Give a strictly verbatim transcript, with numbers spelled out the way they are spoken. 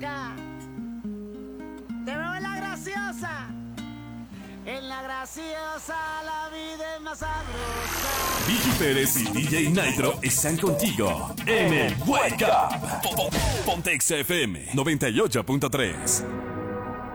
acá. Te veo en la graciosa. En la graciosa la vida es más sabrosa. Vicky Pérez y D J Nitro están contigo en el Wake Up. Pontex F M noventa y ocho punto tres.